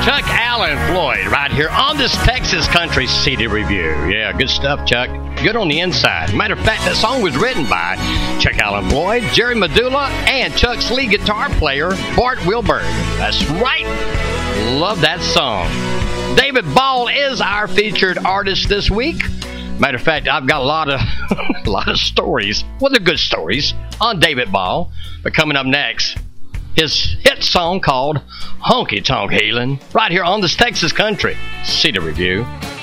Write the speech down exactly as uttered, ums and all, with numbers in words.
Chuck Allen Floyd right here on this Texas Country C D Review. Yeah, good stuff, Chuck. Good on the inside. Matter of fact, that song was written by Chuck Allen Floyd, Jerry Medulla, and Chuck's lead guitar player, Bart Wilberg. That's right. Love that song. David Ball is our featured artist this week. Matter of fact, I've got a lot of a lot of stories. Well, they're good stories on David Ball. But coming up next, his hit song called Honky Tonk Healin', right here on this Texas Country C D Review.